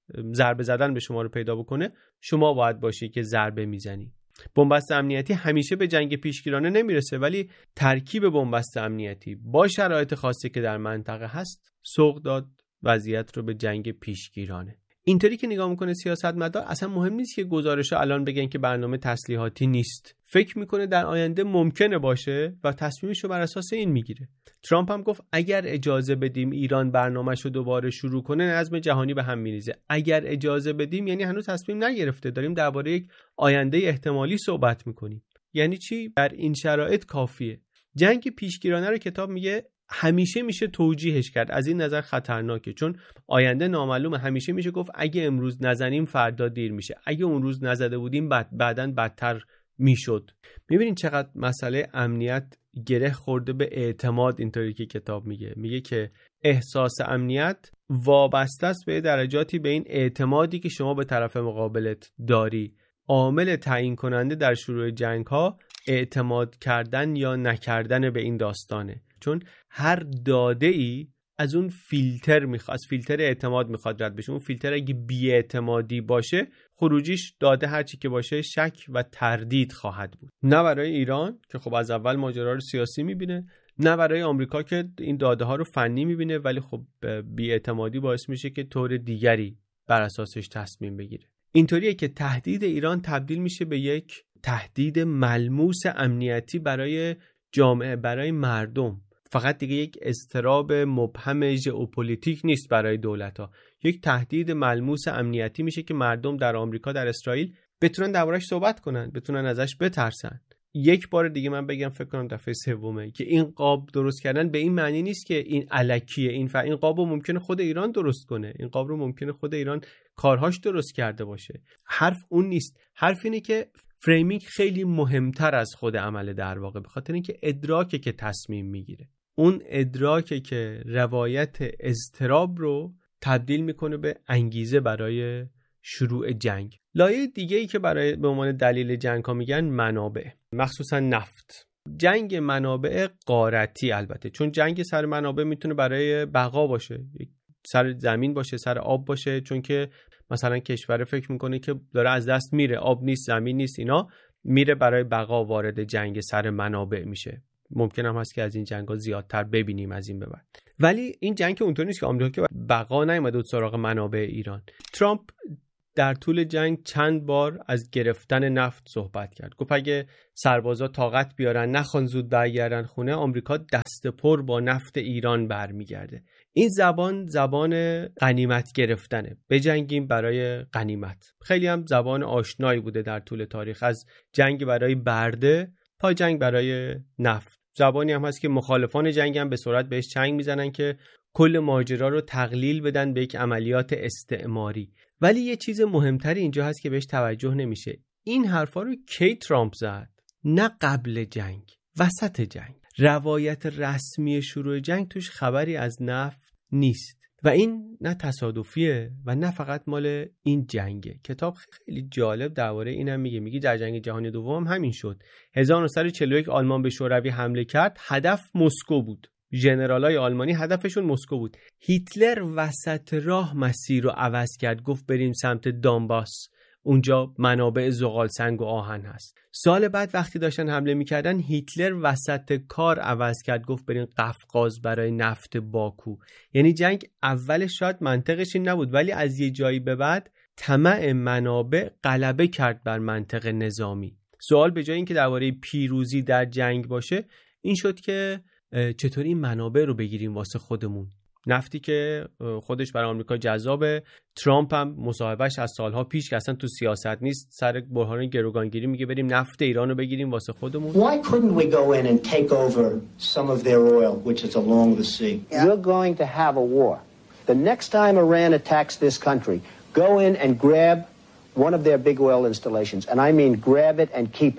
ضربه زدن به شما رو پیدا بکنه، شما باید باشی که ضربه میزنی. بنبست امنیتی همیشه به جنگ پیشگیرانه نمیرسه، ولی ترکیب بنبست امنیتی با شرایط خاصی که در منطقه هست سوق داد وضعیت رو به جنگ پیشگیرانه. اینطوری که نگاه میکنه سیاستمدار، اصلا مهم نیست که گزارش‌ها الان بگن که برنامه تسلیحاتی نیست. فکر میکنه در آینده ممکنه باشه و تصمیمش رو بر اساس این میگیره. ترامپ هم گفت اگر اجازه بدیم ایران برنامه‌ش رو دوباره شروع کنه، نظم جهانی به هم میریزه. اگر اجازه بدیم یعنی هنوز تصمیم نگرفته، داریم درباره یک آینده احتمالی صحبت میکنیم. یعنی چی؟ در این شرایط کافیه. جنگ پیشگیرانه رو کتاب میگه همیشه میشه توجیهش کرد، از این نظر خطرناکه، چون آینده نامعلومه. همیشه میشه گفت اگه امروز نزنیم فردا دیر میشه، اگه اون روز نزده بودیم بعد بعداً بدتر میشد. میبینید چقدر مسئله امنیت گره خورده به اعتماد. اینطوری که کتاب میگه میگه که احساس امنیت وابسته است به درجاتی به این اعتمادی که شما به طرف مقابلت داری. عامل تعیین کننده در شروع جنگ ها اعتماد کردن یا نکردن به این داستانه، چون هر داده ای از اون فیلتر میخواد، از فیلتر اعتماد میخواد رد بشه. اون فیلتر اگه بی‌اعتمادی باشه، خروجیش داده هر چی که باشه شک و تردید خواهد بود. نه برای ایران که خب از اول ماجرا رو سیاسی میبینه، نه برای آمریکا که این داده ها رو فنی میبینه، ولی خب بی‌اعتمادی باعث میشه که طور دیگری بر اساسش تصمیم بگیره. اینطوریه که تهدید ایران تبدیل میشه به یک تهدید ملموس امنیتی برای جامعه، برای مردم. فقط دیگه یک اضطراب مبهم ژئوپلیتیک نیست برای دولت‌ها، یک تهدید ملموس امنیتی میشه که مردم در آمریکا، در اسرائیل بتونن دربارش صحبت کنن، بتونن ازش بترسن. یک بار دیگه من بگم، فکر کنم دفعه سومه، که این قاب درست کردن به این معنی نیست که این الکیه. این ف... این قاب رو ممکنه خود ایران درست کنه، این قاب رو ممکنه خود ایران کارهاش درست کرده باشه. حرف اون نیست. حرف اینه که فریمینگ خیلی مهمتر از خود عمل در واقع، به خاطر اینکه ادراکه که تصمیم میگیره. اون ادراکه که روایت اضطراب رو تبدیل میکنه به انگیزه برای شروع جنگ. لایه دیگه ای که برای به عنوان دلیل جنگ ها میگن منابع، مخصوصا نفت. جنگ منابع غارتی، البته چون جنگ سر منابع میتونه برای بقا باشه، سر زمین باشه، سر آب باشه، چون که مثلا کشور فکر میکنه که داره از دست میره، آب نیست، زمین نیست، اینا میره برای بقا وارد جنگ سر منابع میشه. ممکن هم هست که از این جنگ‌ها زیادتر ببینیم از این به بعد. ولی این جنگ که اونطور نیست که آمریکا که بقا نیومده سراغ منابع ایران. ترامپ در طول جنگ چند بار از گرفتن نفت صحبت کرد. گفت اگه سربازا طاقت بیارن نخوان زود برگردن خونه، آمریکا دست پر با نفت ایران برمیگرده. این زبان زبان غنیمت گرفتنه. بجنگیم برای غنیمت. خیلی هم زبان آشنایی بوده در طول تاریخ، از جنگ برای برده تا جنگ برای نفت. زبانی هم هست که مخالفان جنگ هم به سرعت بهش چنگ میزنن که کل ماجرا رو تقلیل بدن به یک عملیات استعماری. ولی یه چیز مهمتری اینجا هست که بهش توجه نمیشه. این حرفا رو کی ترامپ زد؟ نه قبل جنگ، وسط جنگ. روایت رسمی شروع جنگ توش خبری از نفت نیست و این نه تصادفیه و نه فقط مال این جنگه. کتاب خیلی جالب درباره اینم میگه. میگه در جنگ جهانی دوم هم همین شد. هزار و نهصد و چهل و یک آلمان به شوروی حمله کرد، هدف مسکو بود. ژنرالای آلمانی هدفشون مسکو بود. هیتلر وسط راه مسیر رو عوض کرد، گفت بریم سمت دانباس، اونجا منابع زغال سنگ و آهن هست. سال بعد وقتی داشتن حمله میکردن، هیتلر وسط کار عوض کرد، گفت بریم قفقاز برای نفت باکو. یعنی جنگ اولش شاید منطقش این نبود، ولی از یه جایی به بعد طمع منابع غلبه کرد بر منطق نظامی. سوال به جای اینکه درباره پیروزی در جنگ باشه، این شد که چطور این منابع رو بگیریم واسه خودمون. نفتی که خودش برای آمریکا جذابه. ترامپ هم مصاحبهش از سالها پیش که اصلا تو سیاست نیست، سر بحران گروگانگیری میگه بریم نفت ایران رو بگیریم واسه خودمون. Why couldn't we go in and take over some of their oil which is along the sea? Yeah. You're going to have a war. The next time Iran attacks this country, go in and grab one of their big oil installations, and I mean grab it and keep it.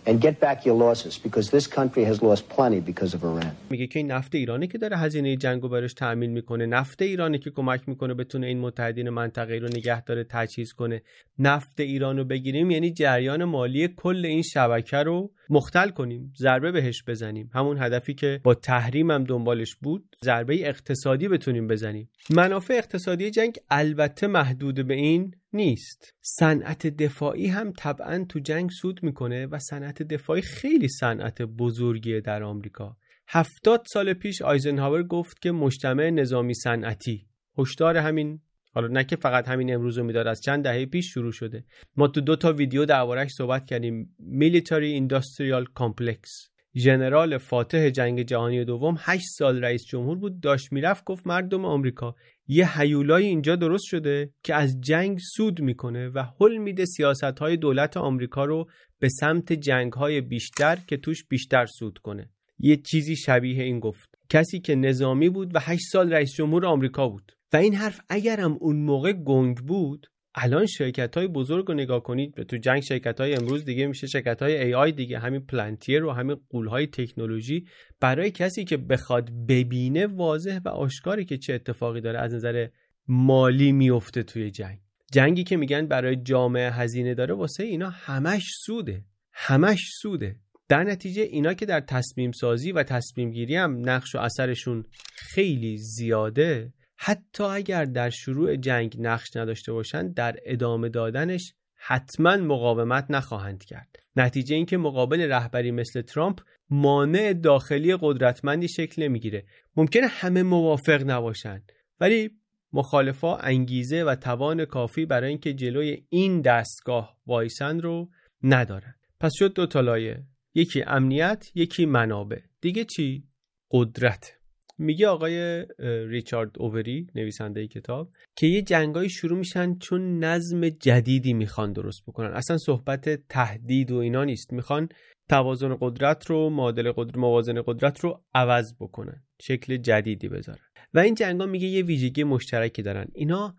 and get back your losses because this country has lost plenty because of Iran. میگه که این نفت ایرانی که داره هزینه جنگو براش تأمین میکنه، نفت ایرانی که کمک میکنه بتونه این متحدین منطقه‌ای رو نگه داره، تجهیز کنه. نفت ایرانو بگیریم یعنی جریان مالی کل این شبکه رو مختل کنیم، ضربه بهش بزنیم. همون هدفی که با تحریم هم دنبالش بود، ضربه اقتصادی بتونیم بزنیم. منافع اقتصادی جنگ البته محدود به این نیست. صنعت دفاعی هم طبعاً تو جنگ سود میکنه و صنعت دفاعی خیلی صنعت بزرگیه در آمریکا. هفتاد سال پیش آیزنهاور گفت که مجتمع نظامی صنعتی، هشدار همین، حالا نه که فقط همین امروز رو میداد، از چند دهه پیش شروع شده. ما تو دو تا ویدیو درباره‌اش صحبت کردیم. Military Industrial Complex. ژنرال فاتح جنگ جهانی دوم هشت سال رئیس جمهور بود، داشت میرفت گفت مردم آمریکا یه هیولای اینجا درست شده که از جنگ سود میکنه و حل میده سیاست‌های دولت آمریکا رو به سمت جنگ‌های بیشتر که توش بیشتر سود کنه. یه چیزی شبیه این گفت. کسی که نظامی بود و هشت سال رئیس جمهور آمریکا بود. و این حرف اگرم اون موقع گنگ بود، الان شرکت‌های بزرگ رو نگاه کنید، تو جنگ شرکت‌های امروز دیگه میشه شرکت‌های ای آی دیگه، همین پلانتیر و همین غول‌های تکنولوژی. برای کسی که بخواد ببینه واضح و آشکاره که چه اتفاقی داره از نظر مالی میفته توی جنگ. جنگی که میگن برای جامعه هزینه داره، واسه اینا همش سوده، همش سوده. در نتیجه اینا که در تصمیم سازی و تصمیم گیری هم نقش و اثرشون خیلی زیاده، حتی اگر در شروع جنگ نقش نداشته باشند، در ادامه دادنش حتما مقاومت نخواهند کرد. نتیجه این که مقابل رهبری مثل ترامپ مانع داخلی قدرتمندی شکل نمیگیره. ممکنه همه موافق نباشند، ولی مخالفا انگیزه و توان کافی برای اینکه جلوی این دستگاه وایسند رو ندارن. پس شد دو تا لایه، یکی امنیت، یکی منابع. دیگه چی؟ قدرت. میگه آقای ریچارد اووری، نویسنده ای کتاب، که یه جنگایی شروع میشن چون نظم جدیدی میخوان درست بکنن. اصلا صحبت تهدید و اینا نیست، میخوان توازن قدرت رو، معادله قدرت، موازنه قدرت رو عوض بکنن، شکل جدیدی بذارن. و این جنگا میگه یه ویژگی مشترکی دارن، اینا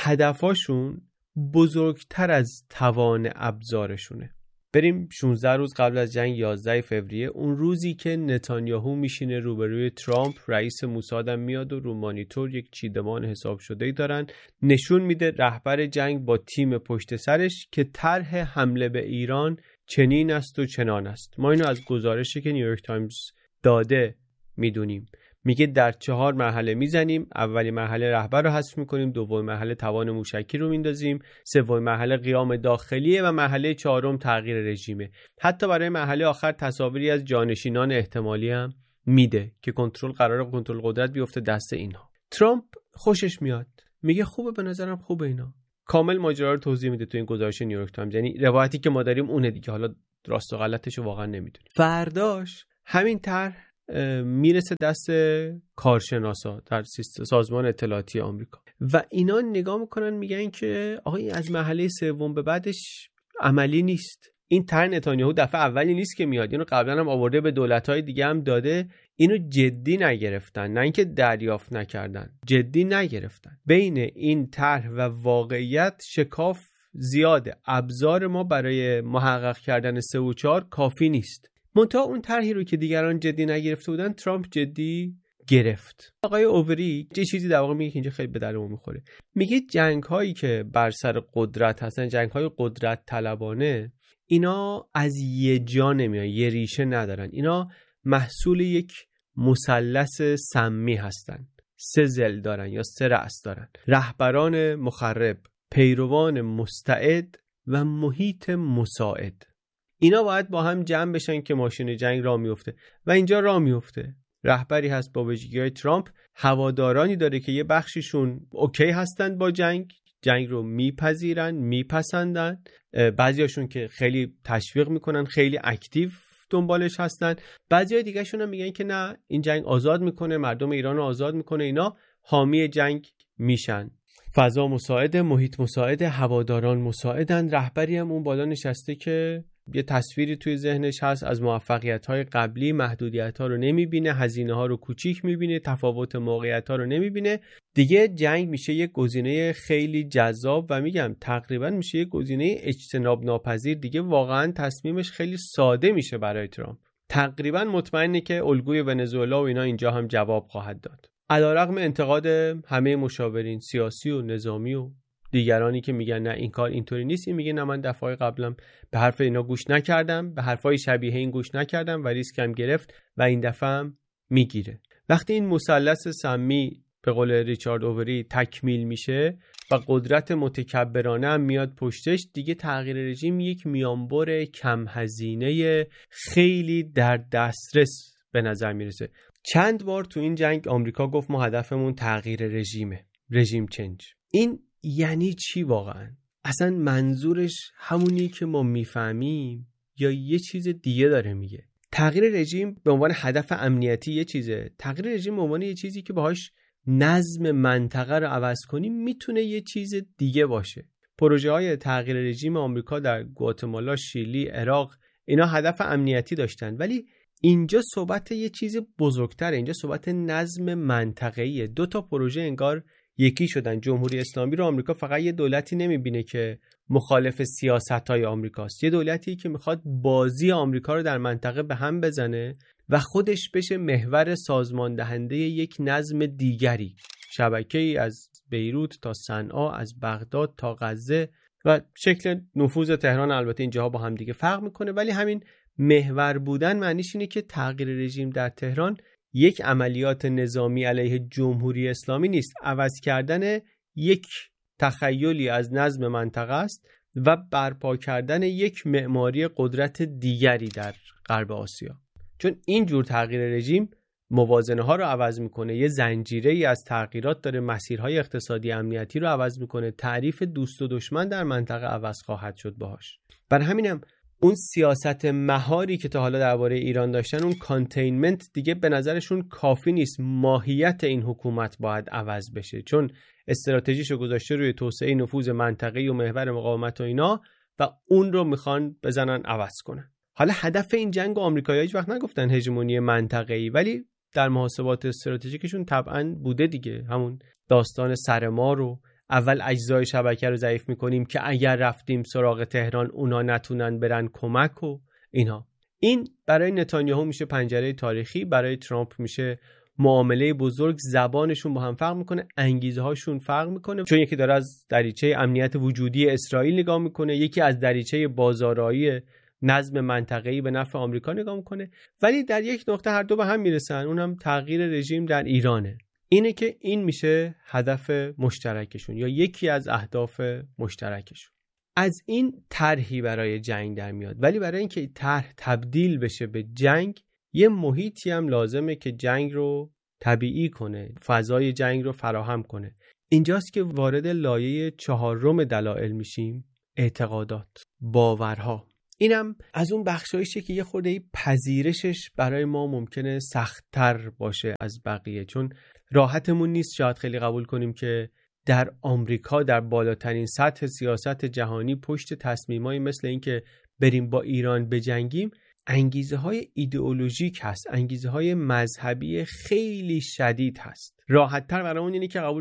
هدفاشون بزرگتر از توان ابزارشونه. بریم شانزده روز قبل از جنگ، یازده فوریه، اون روزی که نتانیاهو میشینه روبروی ترامپ، رئیس موساد هم میاد و رو مانیتور یک چیدمان حساب شده‌ای دارن، نشون میده رهبر جنگ با تیم پشت سرش که طرح حمله به ایران چنین است و چنان است. ما اینو از گزارشی که نیویورک تایمز داده میدونیم. میگه در چهار مرحله میزنیم. اولی مرحله رهبر رو حذف میکنیم، دومی مرحله توان موشکی رو میندازیم، سومی مرحله قیام داخلیه و مرحله چهارم تغییر رژیمه. حتی برای مرحله آخر تصاویری از جانشینان احتمالی هم میده که کنترل قراره کنترل قدرت بیفته دست اینها. ترامپ خوشش میاد، میگه خوبه، به نظرم خوبه اینا. کامل ماجرا رو توضیح میده تو این گزارش نیویورک تایمز. یعنی روایتی که ما داریم اونه دیگه، حالا راست و غلطش رو واقعا نمیدونیم. فرداش همین طرح میرسه دست کارشناسا در سازمان اطلاعاتی آمریکا و اینا نگاه میکنن، میگن که آقا این از مرحله سوم به بعدش عملی نیست. این طرح نتانیاهو دفعه اولی نیست که میاد، اینو قبلا هم آورده، به دولت‌های دیگه هم داده، اینو جدی نگرفتن، نه اینکه دریافت نکردن، جدی نگرفتن. بین این طرح و واقعیت شکاف زیاده. ابزار ما برای محقق کردن سه و چهار کافی نیست. منتها اون طرحی رو که دیگران جدی نگرفته بودن، ترامپ جدی گرفت. آقای اووری یه چیزی در واقع میگه که اینجا خیلی به درمون میخوره. میگه جنگ هایی که بر سر قدرت هستن، جنگ های قدرت طلبانه، اینا از یه جا نمیان، یه ریشه ندارن. اینا محصول یک مثلث سمی هستن. سه ضلع دارن یا سه رأس دارن: رهبران مخرب، پیروان مستعد و محیط مساعد. اینا باید با هم جمع بشن که ماشین جنگ راه میفته و اینجا راه میفته. رهبری هست با ویژگی‌های ترامپ، هوادارانی داره که یه بخششون اوکی هستن با جنگ، جنگ رو میپذیرن، میپسندن، بعضیاشون که خیلی تشویق میکنن، خیلی اکتیو دنبالش هستن، بعضیای دیگه شون هم میگن که نه، این جنگ آزاد میکنه، مردم ایران رو آزاد میکنه. اینا حامی جنگ میشن. فضا مساعد، محیط مساعد، هواداران مساعدن. رهبری هم اون بالا نشسته که یه تصویری توی ذهنش هست از موفقیت‌های قبلی، محدودیت‌ها رو نمی‌بینه، هزینه‌ها رو کوچیک می‌بینه، تفاوت موقعیت‌ها رو نمی‌بینه. دیگه جنگ میشه یه گزینه خیلی جذاب و میگم تقریبا میشه یه گزینه اجتناب ناپذیر. دیگه واقعا تصمیمش خیلی ساده میشه برای ترامپ. تقریبا مطمئنه که الگوی ونزوئلا و اینا اینجا هم جواب خواهد داد. علیرغم انتقاد همه مشاورین سیاسی و نظامی و دیگرانی که میگن نه این کار اینطوری نیست، این میگه نه من دفعه قبلم به حرف اینا گوش نکردم، به حرفای شبیه این گوش نکردم و ریسکم گرفت و این دفعه هم میگیره. وقتی این مثلث سمی به قول ریچارد اووری تکمیل میشه و قدرت متکبرانه هم میاد پشتش، دیگه تغییر رژیم یک میانبر کم هزینه خیلی در دسترس به نظر میرسه. چند بار تو این جنگ آمریکا گفت ما هدفمون تغییر رژیمه، رژیم چنج. این یعنی چی واقعا؟ اصلا منظورش همونی که ما میفهمیم یا یه چیز دیگه داره میگه؟ تغییر رژیم به عنوان هدف امنیتی یه چیزه، تغییر رژیم به عنوان یه چیزی که باهاش نظم منطقه رو عوض کنیم میتونه یه چیز دیگه باشه. پروژه های تغییر رژیم آمریکا در گواتمالا، شیلی، عراق اینا هدف امنیتی داشتن، ولی اینجا صحبت یه چیز بزرگتره. اینجا صحبت نظم منطقه‌ایه. دو تا پروژه انگار یکی شدن. جمهوری اسلامی رو آمریکا فقط یه دولتی نمیبینه که مخالف سیاست‌های آمریکاست، یه دولتی که میخواد بازی آمریکا رو در منطقه به هم بزنه و خودش بشه محور سازمان دهنده یک نظم دیگری، شبکه‌ای از بیروت تا صنعا، از بغداد تا غزه و شکل نفوذ تهران. البته اینجاها با هم دیگه فرق میکنه، ولی همین محور بودن معنیش اینه که تغییر رژیم در تهران یک عملیات نظامی علیه جمهوری اسلامی نیست، عوض کردن یک تخیلی از نظم منطقه است و برپا کردن یک معماری قدرت دیگری در غرب آسیا. چون این جور تغییر رژیم موازنه ها رو عوض میکنه، یه زنجیره ای از تغییرات داره، مسیرهای اقتصادی امنیتی رو عوض میکنه، تعریف دوست و دشمن در منطقه عوض خواهد شد باهاش. برای همینم اون سیاست مهاری که تا حالا درباره ایران داشتن، اون کانتینمنت دیگه به نظرشون کافی نیست. ماهیت این حکومت باید عوض بشه، چون استراتژیشو گذاشته روی توسعه نفوذ منطقه‌ای و محور مقاومت و اینا و اون رو میخوان بزنن عوض کنن. حالا هدف این جنگ آمریکایی‌ها هیچ وقت نگفتن هژمونی منطقه‌ای، ولی در محاسبات استراتژیکشون طبعاً بوده دیگه. همون داستان سر ما رو اول اجزای شبکه رو ضعیف میکنیم که اگر رفتیم سراغ تهران اونا نتونن برن کمک و اینا. این برای نتانیاهو میشه پنجره تاریخی، برای ترامپ میشه معامله بزرگ. زبانشون با هم فرق میکنه، انگیزه هاشون فرق میکنه، چون یکی داره از دریچه امنیت وجودی اسرائیل نگاه میکنه، یکی از دریچه بازارایی نظم منطقه‌ای به نفع آمریکا نگاه میکنه، ولی در یک نقطه هر دو به هم میرسن، اونم تغییر رژیم در ایرانه. اینه که این میشه هدف مشترکشون یا یکی از اهداف مشترکشون. از این طرحی برای جنگ در میاد، ولی برای اینکه طرح تبدیل بشه به جنگ یه محیطی هم لازمه که جنگ رو طبیعی کنه، فضای جنگ رو فراهم کنه. اینجاست که وارد لایه چهارم دلایل میشیم، اعتقادات، باورها. اینم از اون بخشایشه که یه خورده پذیرشش برای ما ممکنه سخت‌تر باشه از بقیه، چون راحتمون نیست شاید خیلی قبول کنیم که در آمریکا در بالاترین سطح سیاست جهانی پشت تصمیمایی مثل این که بریم با ایران بجنگیم انگیزه های ایدئولوژیک هست، انگیزه های مذهبی خیلی شدید هست. راحت تر برامون اینه که قبول